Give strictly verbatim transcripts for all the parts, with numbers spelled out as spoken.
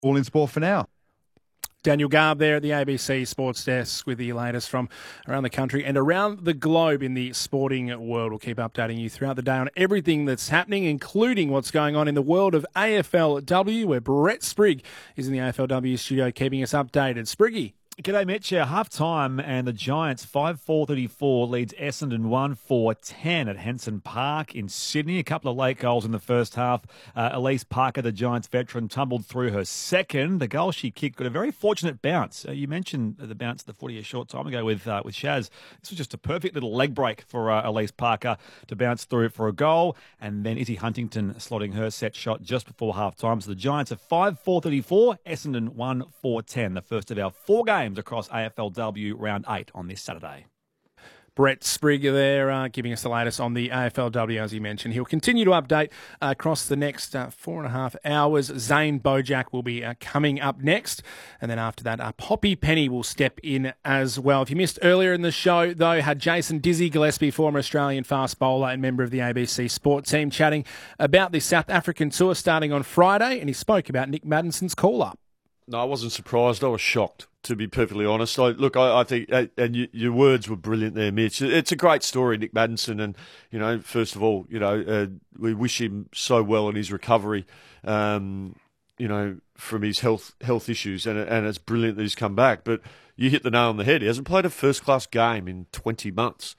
all in sport for now. Daniel Garb there at the A B C Sports Desk with the latest from around the country and around the globe in the sporting world. We'll keep updating you throughout the day on everything that's happening, including what's going on in the world of A F L W, where Brett Sprigg is in the A F L W studio keeping us updated. Spriggy. G'day, Mitch. Yeah, half-time, and the Giants five four thirty-four leads Essendon one four ten at Henson Park in Sydney. A couple of late goals in the first half. Uh, Elise Parker, the Giants veteran, tumbled through her second. The goal she kicked got a very fortunate bounce. Uh, you mentioned the bounce of the footy a short time ago with uh, with Shaz. This was just a perfect little leg break for uh, Elise Parker to bounce through for a goal, and then Izzy Huntington slotting her set shot just before half-time. So the Giants are five four thirty-four, Essendon one four ten, the first of our four games across A F L W round eight on this Saturday. Brett Sprigg there uh, giving us the latest on the A F L W, as he mentioned. He'll continue to update uh, across the next uh, four and a half hours. Zane Bojack will be uh, coming up next. And then after that, uh, Poppy Penny will step in as well. If you missed earlier in the show, though, had Jason Dizzy Gillespie, former Australian fast bowler and member of the A B C Sport team, chatting about the South African tour starting on Friday. And he spoke about Nick Maddison's call-up. No, I wasn't surprised. I was shocked, to be perfectly honest. I, look, I, I think, and you, your words were brilliant there, Mitch. It's a great story, Nick Maddison, and, you know, first of all, you know, uh, we wish him so well in his recovery, um, you know, from his health health issues, and, and it's brilliant that he's come back. But you hit the nail on the head. He hasn't played a first-class game in twenty months.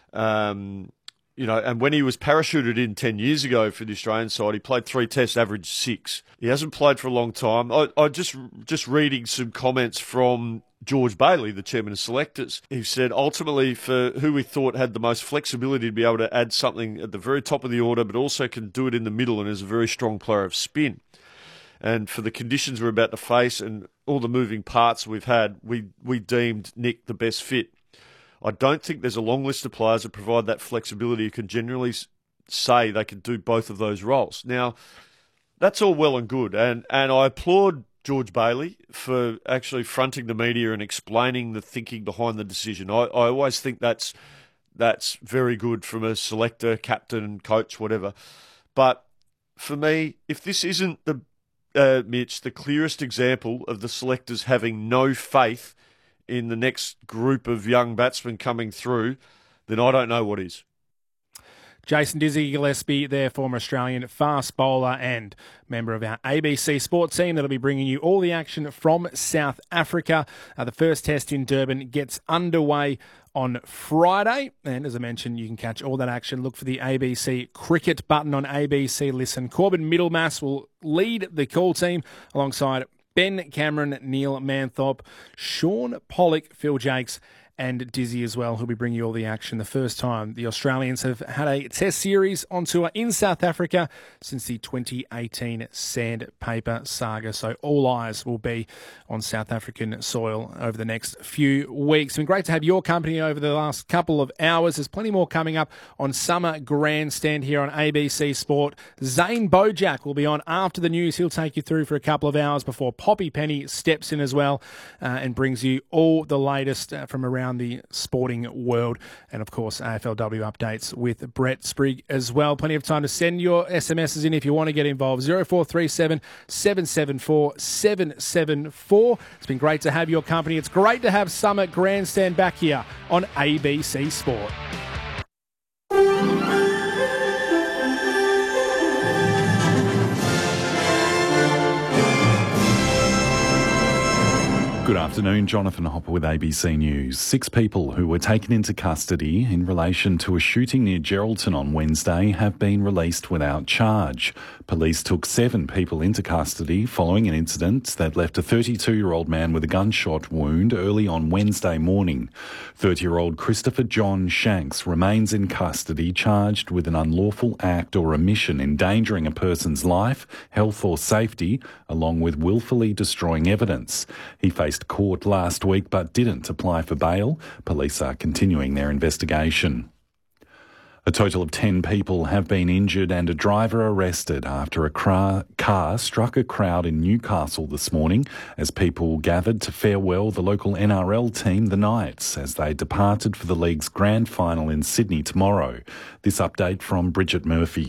Um You know, and when he was parachuted in ten years ago for the Australian side, he played three tests, averaged six. He hasn't played for a long time. I, I just just reading some comments from George Bailey, the chairman of selectors. He said, ultimately, for who we thought had the most flexibility to be able to add something at the very top of the order, but also can do it in the middle and is a very strong player of spin. And for the conditions we're about to face and all the moving parts we've had, we, we deemed Nick the best fit. I don't think there's a long list of players that provide that flexibility who can generally say they can do both of those roles. Now, that's all well and good, and, and I applaud George Bailey for actually fronting the media and explaining the thinking behind the decision. I, I always think that's that's very good from a selector, captain, coach, whatever. But for me, if this isn't the uh, Mitch, the clearest example of the selectors having no faith in the next group of young batsmen coming through, then I don't know what is. Jason Dizzy Gillespie, their former Australian fast bowler and member of our A B C Sport team that'll be bringing you all the action from South Africa. Uh, the first test in Durban gets underway on Friday. And as I mentioned, you can catch all that action. Look for the A B C cricket button on A B C Listen. Corbin Middlemass will lead the call team alongside Ben Cameron, Neil Manthorpe, Sean Pollock, Phil Jakes, and Dizzy as well, who'll be bringing you all the action. The first time the Australians have had a test series on tour in South Africa since the twenty eighteen Sandpaper saga. So all eyes will be on South African soil over the next few weeks. It's been great to have your company over the last couple of hours. There's plenty more coming up on Summer Grandstand here on A B C Sport. Zane Bojack will be on after the news. He'll take you through for a couple of hours before Poppy Penny steps in as well uh, and brings you all the latest uh, from around the sporting world, and of course A F L W updates with Brett Sprigg as well. Plenty of time to send your S M Ses in if you want to get involved. zero four three seven, seven seven four, seven seven four. It's been great to have your company. It's great to have Summer Grandstand back here on A B C Sport. Good afternoon, Jonathan Hopper with A B C News. Six people who were taken into custody in relation to a shooting near Geraldton on Wednesday have been released without charge. Police took seven people into custody following an incident that left a thirty-two-year-old man with a gunshot wound early on Wednesday morning. thirty-year-old Christopher John Shanks remains in custody, charged with an unlawful act or omission endangering a person's life, health or safety, along with willfully destroying evidence. He faced court last week but didn't apply for bail. Police are continuing their investigation. A total of ten people have been injured and a driver arrested after a car struck a crowd in Newcastle this morning as people gathered to farewell the local N R L team, the Knights, as they departed for the league's grand final in Sydney tomorrow. This update from Bridget Murphy.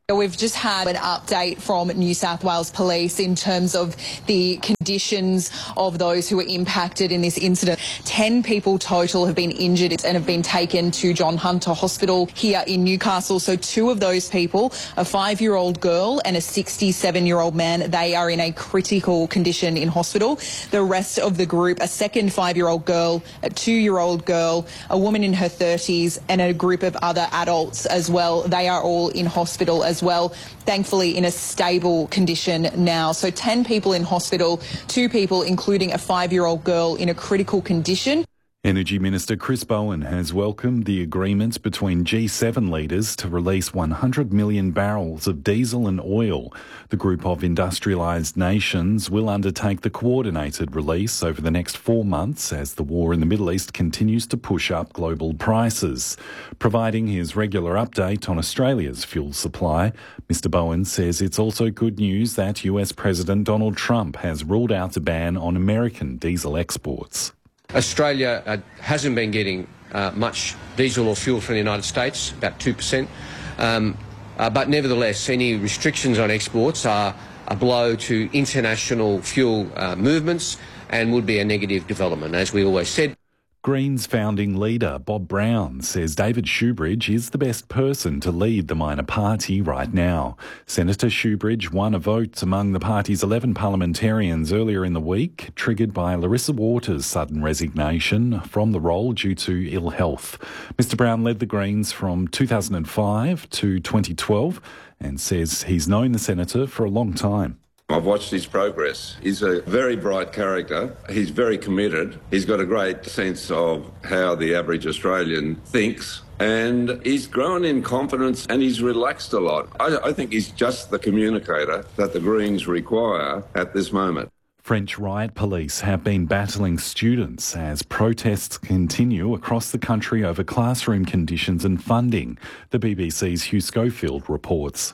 We've just had an update from New South Wales Police in terms of the conditions of those who were impacted in this incident. Ten people total have been injured and have been taken to John Hunter Hospital here in Newcastle. So two of those people, a five-year-old girl and a sixty-seven-year-old man, they are in a critical condition in hospital. The rest of the group, a second five-year-old girl, a two-year-old girl, a woman in her thirties and a group of other adults as well, they are all in hospital as well, thankfully in a stable condition now. So ten people in hospital, two people, including a five-year-old girl, in a critical condition. Energy Minister Chris Bowen has welcomed the agreement between G seven leaders to release one hundred million barrels of diesel and oil. The group of industrialised nations will undertake the coordinated release over the next four months as the war in the Middle East continues to push up global prices. Providing his regular update on Australia's fuel supply, Mr Bowen says it's also good news that U S President Donald Trump has ruled out a ban on American diesel exports. Australia uh, hasn't been getting uh, much diesel or fuel from the United States, about two percent. Um, uh, but nevertheless, any restrictions on exports are a blow to international fuel uh, movements and would be a negative development, as we always said. Greens founding leader Bob Brown says David Shoebridge is the best person to lead the minor party right now. Senator Shoebridge won a vote among the party's eleven parliamentarians earlier in the week, triggered by Larissa Waters' sudden resignation from the role due to ill health. Mr Brown led the Greens from two thousand five to twenty twelve and says he's known the senator for a long time. I've watched his progress. He's a very bright character. He's very committed. He's got a great sense of how the average Australian thinks. And he's grown in confidence and he's relaxed a lot. I, I think he's just the communicator that the Greens require at this moment. French riot police have been battling students as protests continue across the country over classroom conditions and funding. The B B C's Hugh Schofield reports.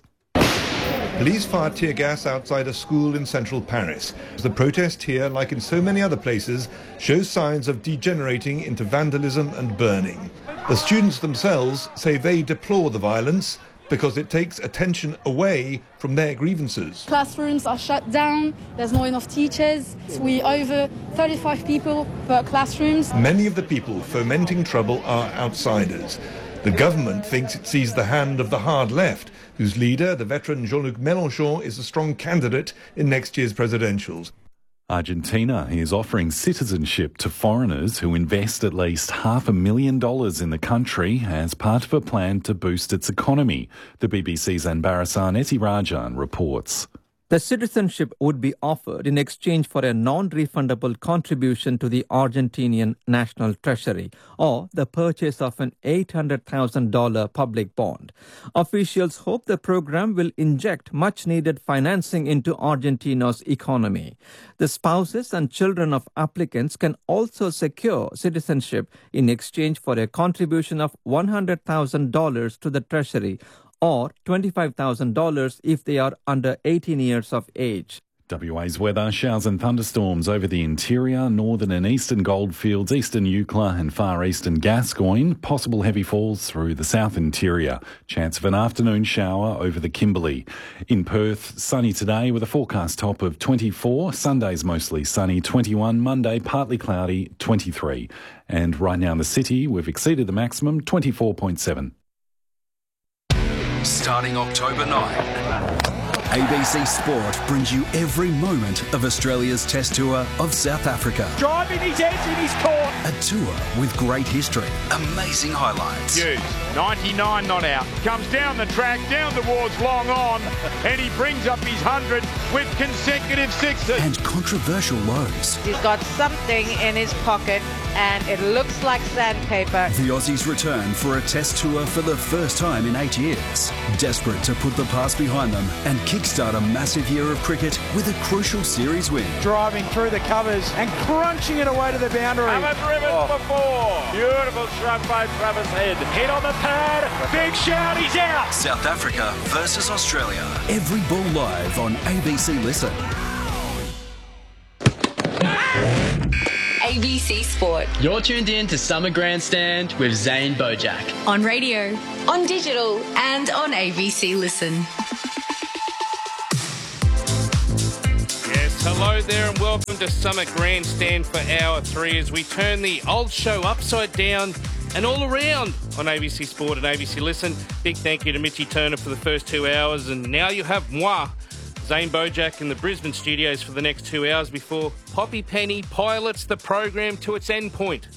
Police fired tear gas outside a school in central Paris. The protest here, like in so many other places, shows signs of degenerating into vandalism and burning. The students themselves say they deplore the violence because it takes attention away from their grievances. Classrooms are shut down, there's not enough teachers. We over thirty-five people per classrooms. Many of the people fomenting trouble are outsiders. The government thinks it sees the hand of the hard left, whose leader, the veteran Jean-Luc Mélenchon, is a strong candidate in next year's presidentials. Argentina is offering citizenship to foreigners who invest at least half a million dollars in the country as part of a plan to boost its economy. The B B C's Anbarasan Etirajan reports. The citizenship would be offered in exchange for a non-refundable contribution to the Argentinian National Treasury or the purchase of an eight hundred thousand dollars public bond. Officials hope the program will inject much-needed financing into Argentina's economy. The spouses and children of applicants can also secure citizenship in exchange for a contribution of one hundred thousand dollars to the Treasury or twenty-five thousand dollars if they are under eighteen years of age. W A's weather, showers and thunderstorms over the interior, northern and eastern goldfields, eastern Eucla and far eastern Gascoyne. Possible heavy falls through the south interior. Chance of an afternoon shower over the Kimberley. In Perth, sunny today with a forecast top of twenty-four. Sunday's mostly sunny, twenty-one. Monday, partly cloudy, twenty-three. And right now in the city, we've exceeded the maximum, twenty-four point seven. Starting October ninth, A B C Sport brings you every moment of Australia's Test Tour of South Africa. Driving his edge in his court. A tour with great history, amazing highlights. Hughes, ninety-nine not out. Comes down the track, down towards long on, and he brings up his hundred with consecutive sixes. And controversial lows. He's got something in his pocket, and it looks like sandpaper. The Aussies return for a Test Tour for the first time in eight years. Desperate to put the past behind them and kickstart a massive year of cricket with a crucial series win. Driving through the covers and crunching it away to the boundary. Haven't driven oh. before. Beautiful shot by Travis Head. Hit on the pad. Big shout. He's out. South Africa versus Australia. Every ball live on A B C Listen. A B C Sport. You're tuned in to Summer Grandstand with Zane Bojack. On radio, on digital, and on A B C Listen. Hello there and welcome to Summer Grandstand for Hour three as we turn the old show upside down and all around on A B C Sport and A B C Listen. Big thank you to Mitchy Turner for the first two hours, and now you have moi, Zane Bojack, in the Brisbane studios for the next two hours before Poppy Penny pilots the program to its end point.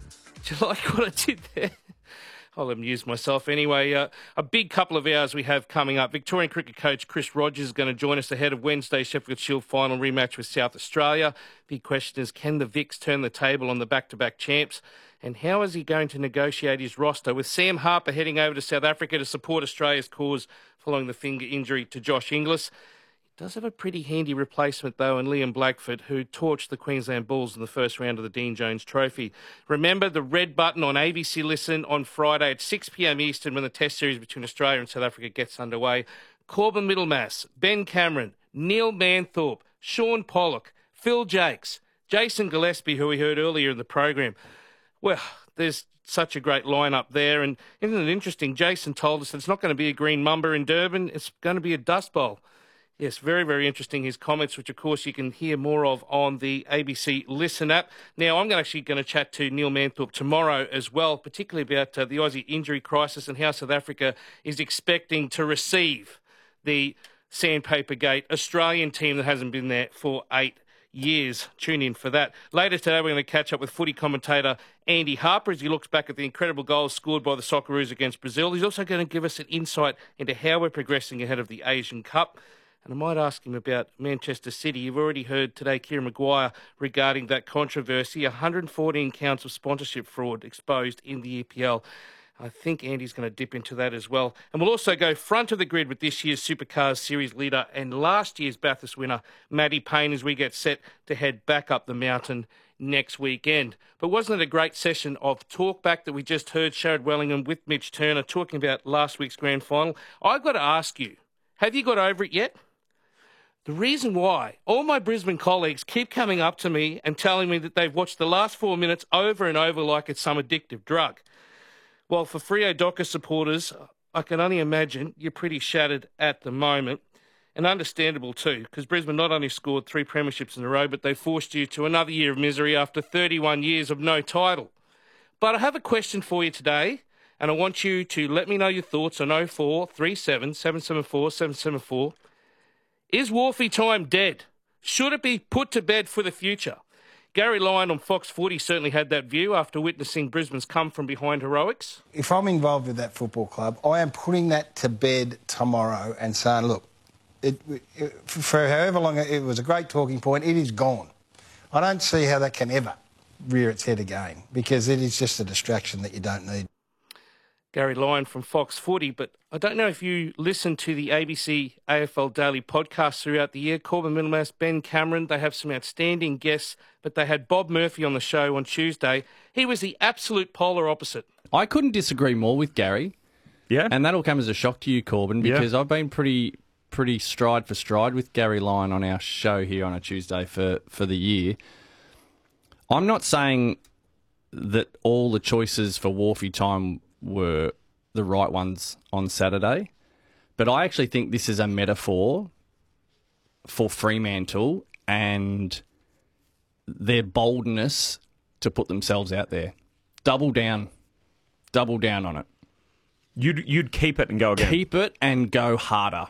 Do you like what I did there? I'll amuse myself anyway. Uh, a big couple of hours we have coming up. Victorian cricket coach Chris Rogers is going to join us ahead of Wednesday's Sheffield Shield final rematch with South Australia. Big question is, can the Vics turn the table on the back-to-back champs? And how is he going to negotiate his roster with Sam Harper heading over to South Africa to support Australia's cause following the finger injury to Josh Inglis? Does have a pretty handy replacement, though, in Liam Blackford, who torched the Queensland Bulls in the first round of the Dean Jones Trophy. Remember the red button on A B C Listen on Friday at six p.m. Eastern when the Test series between Australia and South Africa gets underway. Corbin Middlemass, Ben Cameron, Neil Manthorpe, Sean Pollock, Phil Jakes, Jason Gillespie, who we heard earlier in the program. Well, there's such a great lineup there. And isn't it interesting? Jason told us that it's not going to be a green mamba in Durban. It's going to be a dust bowl. Yes, very, very interesting, his comments, which, of course, you can hear more of on the A B C Listen app. Now, I'm actually going to chat to Neil Manthorpe tomorrow as well, particularly about uh, the Aussie injury crisis and how South Africa is expecting to receive the Sandpaper Gate Australian team that hasn't been there for eight years. Tune in for that. Later today, we're going to catch up with footy commentator Andy Harper as he looks back at the incredible goals scored by the Socceroos against Brazil. He's also going to give us an insight into how we're progressing ahead of the Asian Cup. And I might ask him about Manchester City. You've already heard today Kieran Maguire regarding that controversy. one hundred fourteen counts of sponsorship fraud exposed in the E P L. I think Andy's going to dip into that as well. And we'll also go front of the grid with this year's Supercars Series leader and last year's Bathurst winner, Maddie Payne, as we get set to head back up the mountain next weekend. But wasn't it a great session of talkback that we just heard Sharad Wellingham with Mitch Turner talking about last week's grand final? I've got to ask you, have you got over it yet? The reason why all my Brisbane colleagues keep coming up to me and telling me that they've watched the last four minutes over and over like it's some addictive drug. Well, for Freo Docker supporters, I can only imagine you're pretty shattered at the moment. And understandable too, because Brisbane not only scored three premierships in a row, but they forced you to another year of misery after thirty-one years of no title. But I have a question for you today, and I want you to let me know your thoughts on oh four three seven, seven seven four, seven seven four. Is Wharfie time dead? Should it be put to bed for the future? Gary Lyon on Fox forty certainly had that view after witnessing Brisbane's come-from-behind heroics. If I'm involved with that football club, I am putting that to bed tomorrow and saying, look, it, it, for however long it was a great talking point, it is gone. I don't see how that can ever rear its head again because it is just a distraction that you don't need. Gary Lyon from Fox forty, but I don't know if you listen to the A B C A F L Daily podcast throughout the year. Corbin Middlemass, Ben Cameron, they have some outstanding guests, but they had Bob Murphy on the show on Tuesday. He was the absolute polar opposite. I couldn't disagree more with Gary. Yeah. And that'll come as a shock to you, Corbin, because yeah. I've been pretty pretty stride for stride with Gary Lyon on our show here on a Tuesday for, for the year. I'm not saying that all the choices for Wharfie time were the right ones on Saturday. But I actually think this is a metaphor for Fremantle and their boldness to put themselves out there. Double down. Double down on it. You'd you'd keep it and go again. Keep it and go harder.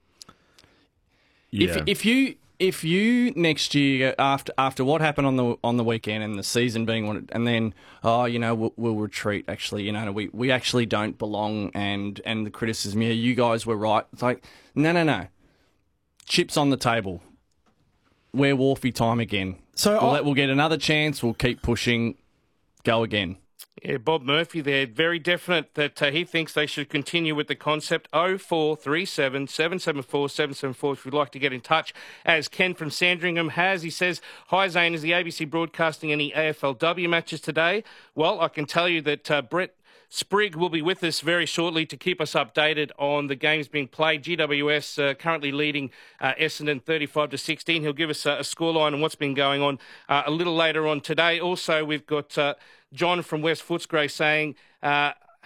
Yeah. If if you if you next year after after what happened on the on the weekend and the season being one, and then oh you know we'll, we'll retreat. Actually, you know we, we actually don't belong, and and the criticism. Yeah, you guys were right. It's like no no no. Chips on the table. We're Wharfie time again. So we'll, let, we'll get another chance. We'll keep pushing. Go again. Yeah, Bob Murphy there, very definite that uh, he thinks they should continue with the concept. oh four three seven, seven seven four, seven seven four if you'd like to get in touch, as Ken from Sandringham has. He says, hi Zane, is the A B C broadcasting any A F L W matches today? Well, I can tell you that uh, Brett Sprigg will be with us very shortly to keep us updated on the games being played. G W S uh, currently leading uh, Essendon thirty-five to sixteen. He'll give us uh, a scoreline on what's been going on uh, a little later on today. Also, we've got uh, John from West Footscray saying, uh,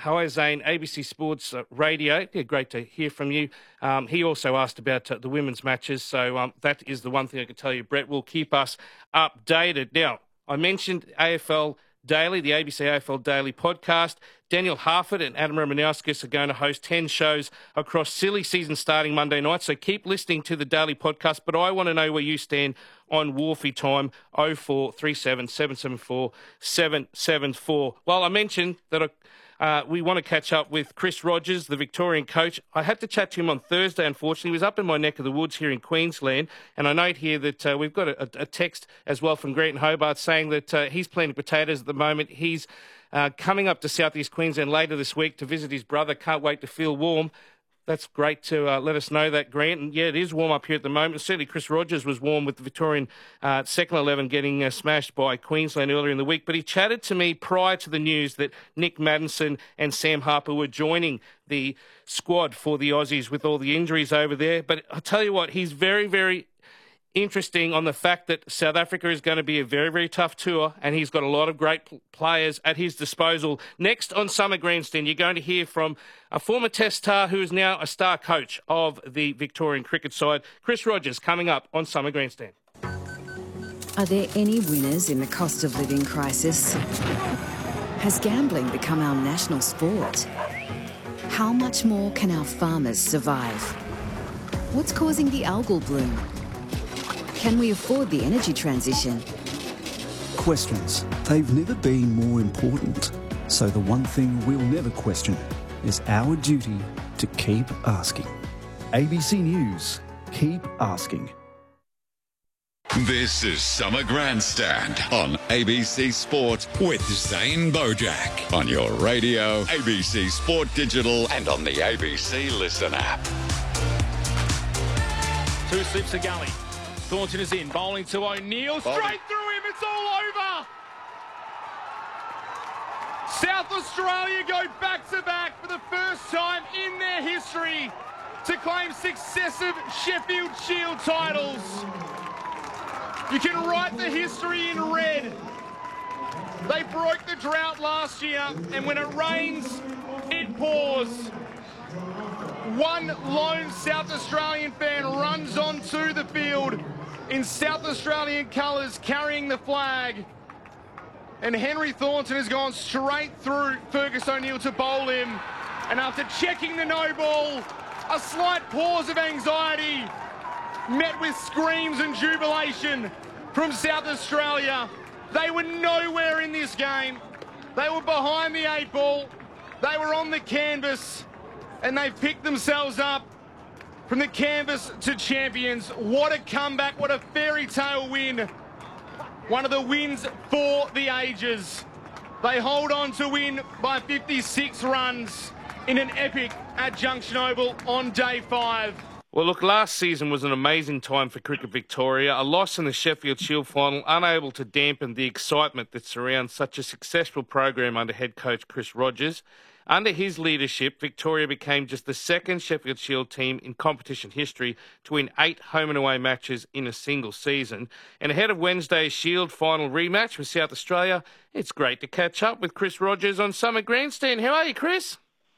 Hi, Zane, A B C Sports uh, Radio. Yeah, great to hear from you. Um, he also asked about uh, the women's matches, so um, that is the one thing I can tell you. Brett will keep us updated. Now, I mentioned A F L Daily, the A B C A F L Daily podcast. Daniel Harford and Adam Romanowskis are going to host ten shows across silly season starting Monday night, so keep listening to the Daily podcast. But I want to know where you stand on Wolfie time, oh four three seven, seven seven four, seven seven four. Well, I mentioned that I... Uh, we want to catch up with Chris Rogers, the Victorian coach. I had to chat to him on Thursday, unfortunately. He was up in my neck of the woods here in Queensland. And I note here that uh, we've got a, a text as well from Grant Hobart saying that uh, he's planting potatoes at the moment. He's uh, coming up to Southeast Queensland later this week to visit his brother. Can't wait to feel warm. That's great to uh, let us know that, Grant. And yeah, it is warm up here at the moment. Certainly Chris Rogers was warm with the Victorian uh, second eleven getting uh, smashed by Queensland earlier in the week. But he chatted to me prior to the news that Nick Maddinson and Sam Harper were joining the squad for the Aussies with all the injuries over there. But I'll tell you what, he's very, very interesting on the fact that South Africa is going to be a very, very tough tour, and he's got a lot of great players at his disposal. Next on Summer Grandstand, you're going to hear from a former Test star who is now a star coach of the Victorian cricket side, Chris Rogers, coming up on Summer Grandstand. Are there any winners in the cost of living crisis? Has gambling become our national sport? How much more can our farmers survive? What's causing the algal bloom? Can we afford the energy transition? Questions. They've never been more important. So the one thing we'll never question is our duty to keep asking. A B C News. Keep asking. This is Summer Grandstand on A B C Sport with Zane Bojack. On your radio, A B C Sport Digital and on the A B C Listen app. Two slips a gully. Thornton is in, bowling to O'Neill, straight through him, it's all over! South Australia go back-to-back for the first time in their history to claim successive Sheffield Shield titles. You can write the history in red. They broke the drought last year, and when it rains, it pours. One lone South Australian fan runs onto the field in South Australian colours, carrying the flag. And Henry Thornton has gone straight through Fergus O'Neill to bowl him. And after checking the no ball, a slight pause of anxiety met with screams and jubilation from South Australia. They were nowhere in this game. They were behind the eight ball. They were on the canvas, and they've picked themselves up from the canvas to champions. What a comeback, what a fairy tale win. One of the wins for the ages. They hold on to win by fifty-six runs in an epic at Junction Oval on day five. Well, look, last season was an amazing time for Cricket Victoria. A loss in the Sheffield Shield final, unable to dampen the excitement that surrounds such a successful program under head coach Chris Rogers. Under his leadership, Victoria became just the second Sheffield Shield team in competition history to win eight home and away matches in a single season. And ahead of Wednesday's Shield final rematch with South Australia, it's great to catch up with Chris Rogers on Summer Grandstand. How are you, Chris?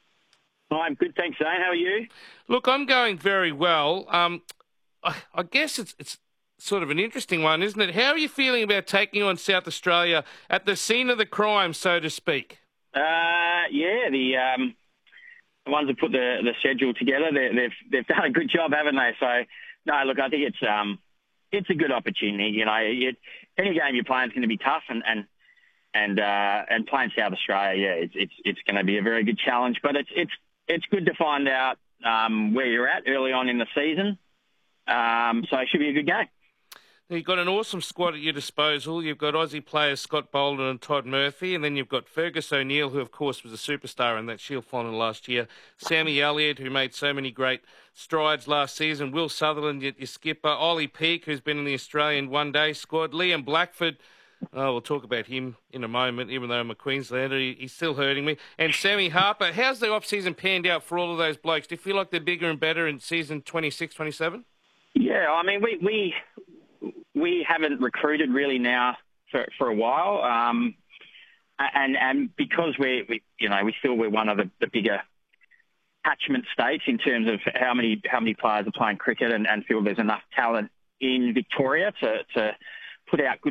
I'm good, thanks, Zane. How are you? Look, I'm going very well. Um, I, I guess it's it's sort of an interesting one, isn't it? How are you feeling about taking on South Australia at the scene of the crime, so to speak? Uh, yeah, the um, the ones that put the, the schedule together, they've they've done a good job, haven't they? So, no, look, I think it's um, it's a good opportunity. You know, it, any game you're playing is going to be tough, and and and uh, and playing South Australia, yeah, it's it's it's going to be a very good challenge. But it's it's it's good to find out um, where you're at early on in the season. Um, so it should be a good game. You've got an awesome squad at your disposal. You've got Aussie players Scott Bolden and Todd Murphy, and then you've got Fergus O'Neill, who, of course, was a superstar in that Shield final last year. Sammy Elliott, who made so many great strides last season. Will Sutherland, your, your skipper. Ollie Peake, who's been in the Australian one-day squad. Liam Blackford. Oh, we'll talk about him in a moment, even though I'm a Queenslander. He, he's still hurting me. And Sammy Harper. How's the off-season panned out for all of those blokes? Do you feel like they're bigger and better in season twenty-six, twenty-seven? Yeah, I mean, we... we... We haven't recruited really now for, for a while. Um, and and because we're we, you know we feel we're one of the, the bigger catchment states in terms of how many how many players are playing cricket, and, and feel there's enough talent in Victoria to to put out good